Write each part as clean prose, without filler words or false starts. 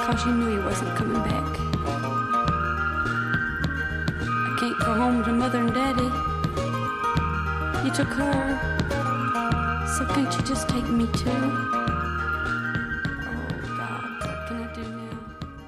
'cause you knew he wasn't coming back. I can't go home to Mother and Daddy. You took her, so can't you just take me too? Oh, God, what can I do now?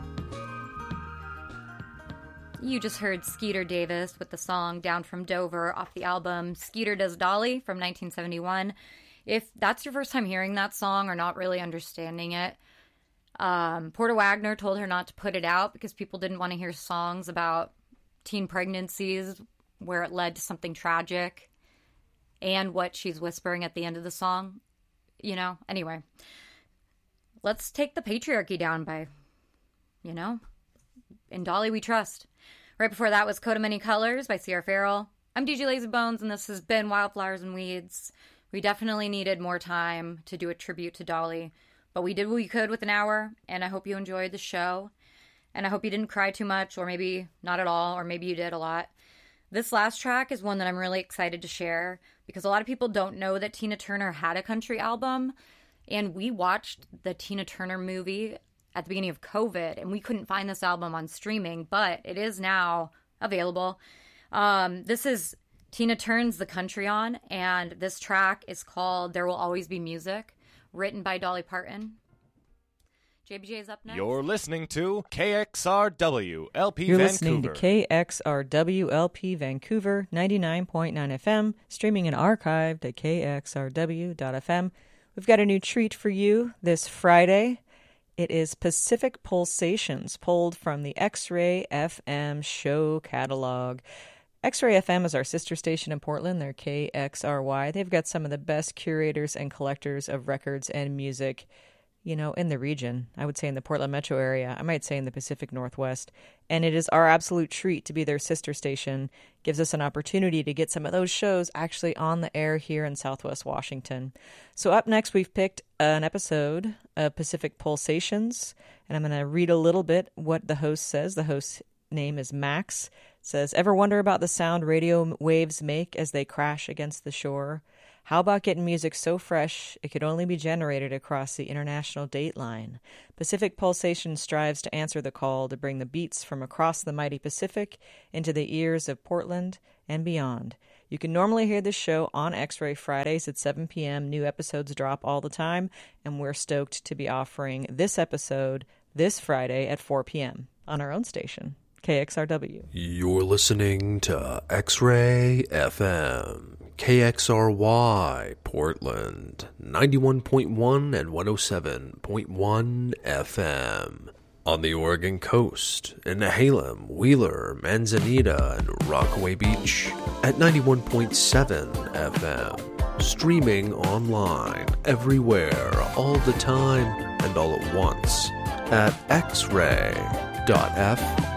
You just heard Skeeter Davis with the song Down from Dover off the album Skeeter Does Dolly from 1971. If that's your first time hearing that song or not really understanding it, Porter Wagoner told her not to put it out because people didn't want to hear songs about teen pregnancies where it led to something tragic and what she's whispering at the end of the song. You know, anyway, let's take the patriarchy down by, you know, In Dolly We Trust. Right before that was Coat of Many Colors by Sierra Farrell. I'm DJ Lazybones, and this has been Wildflowers and Weeds. We definitely needed more time to do a tribute to Dolly, but we did what we could with an hour, and I hope you enjoyed the show. And I hope you didn't cry too much, or maybe not at all, or maybe you did a lot. This last track is one that I'm really excited to share, because a lot of people don't know that Tina Turner had a country album, and we watched the Tina Turner movie at the beginning of COVID, and we couldn't find this album on streaming, but it is now available. This is Tina Turns the Country On, and this track is called There Will Always Be Music, written by Dolly Parton. JBJ is up next. You're listening to KXRW LP You're Vancouver. listening to KXRW LP Vancouver 99.9 FM, streaming and archived at kxrw.fm. We've got a new treat for you this Friday. It is Pacific Pulsations, pulled from the X-Ray FM show catalog. X-Ray FM is our sister station in Portland. They're KXRY. They've got some of the best curators and collectors of records and music, you know, in the region. I would say in the Portland metro area. I might say in the Pacific Northwest. And it is our absolute treat to be their sister station. Gives us an opportunity to get some of those shows actually on the air here in Southwest Washington. So up next, we've picked an episode of Pacific Pulsations. And I'm going to read a little bit what the host says. The host's name is Max. It says, ever wonder about the sound radio waves make as they crash against the shore? How about getting music so fresh it could only be generated across the international date line? Pacific Pulsation strives to answer the call to bring the beats from across the mighty Pacific into the ears of Portland and beyond. You can normally hear this show on X-Ray Fridays at 7 p.m. New episodes drop all the time, and we're stoked to be offering this episode this Friday at 4 p.m. on our own station, KXRW. You're listening to X-Ray FM. KXRY, Portland, 91.1 and 107.1 FM. On the Oregon coast, in Nehalem, Wheeler, Manzanita, and Rockaway Beach, at 91.7 FM. Streaming online, everywhere, all the time, and all at once, at xray.fm.